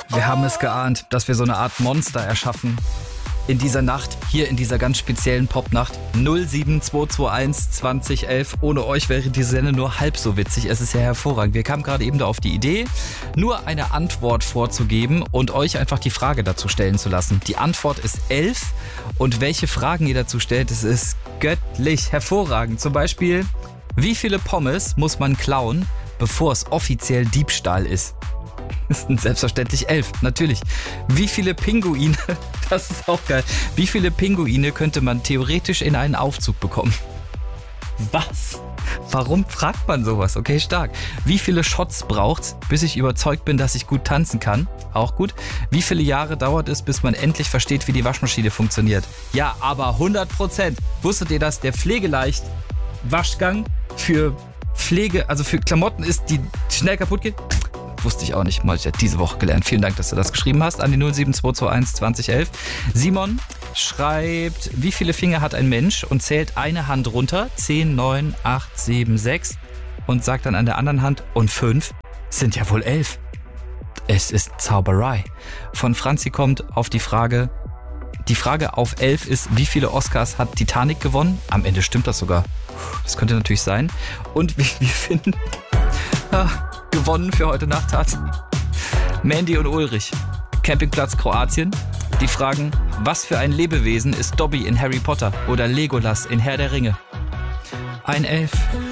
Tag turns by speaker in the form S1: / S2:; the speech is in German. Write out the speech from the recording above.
S1: Wir haben es geahnt, dass wir so eine Art Monster erschaffen. In dieser Nacht, hier in dieser ganz speziellen Popnacht, 07221 2011. Ohne euch wäre die Sendung nur halb so witzig. Es ist ja hervorragend. Wir kamen gerade eben da auf die Idee, nur eine Antwort vorzugeben und euch einfach die Frage dazu stellen zu lassen. Die Antwort ist 11 und welche Fragen ihr dazu stellt, es ist göttlich hervorragend. Zum Beispiel, wie viele Pommes muss man klauen, bevor es offiziell Diebstahl ist? Das sind selbstverständlich 11, natürlich. Wie viele Pinguine, das ist auch geil, wie viele Pinguine könnte man theoretisch in einen Aufzug bekommen? Was? Warum fragt man sowas? Okay, stark. Wie viele Shots braucht's, bis ich überzeugt bin, dass ich gut tanzen kann? Auch gut. Wie viele Jahre dauert es, bis man endlich versteht, wie die Waschmaschine funktioniert? Ja, aber 100%. Wusstet ihr, dass der pflegeleicht Waschgang für also für Klamotten ist, die schnell kaputt geht? Wusste ich auch nicht, mal ich ja diese Woche gelernt. Vielen Dank, dass du das geschrieben hast an die 07221 2011. Simon schreibt, wie viele Finger hat ein Mensch und zählt eine Hand runter, 10, 9, 8, 7, 6 und sagt dann an der anderen Hand und 5 sind ja wohl 11. Es ist Zauberei. Von Franzi kommt auf die Frage auf 11 ist, wie viele Oscars hat Titanic gewonnen? Am Ende stimmt das sogar. Das könnte natürlich sein. Und wir finden... gewonnen für heute Nacht hat Mandy und Ulrich. Campingplatz Kroatien. Die fragen, was für ein Lebewesen ist Dobby in Harry Potter oder Legolas in Herr der Ringe? Ein Elf.